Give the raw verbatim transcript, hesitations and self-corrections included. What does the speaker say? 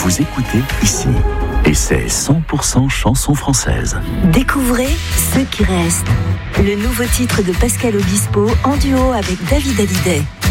vous écoutez ici. Et c'est cent pour cent chansons françaises. Découvrez Ceux qui restent, le nouveau titre de Pascal Obispo en duo avec David Hallyday.